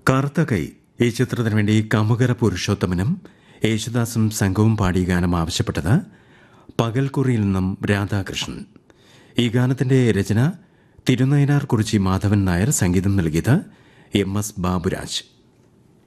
കറുത്ത കൈ ഈ ചിത്രത്തിനു വേണ്ടി കമുകര പുരുഷോത്തമനും യേശുദാസും സംഘവും പാടിയ ഗാനം ആവശ്യപ്പെട്ടത് പകൽക്കുറിയിൽ നിന്നും രാധാകൃഷ്ണൻ. ഈ ഗാനത്തിന്റെ രചന തിരുനയനാർ കുറിച്ചി മാധവൻ നായർ, സംഗീതം നൽകിയത് എം എസ് ബാബുരാജ്.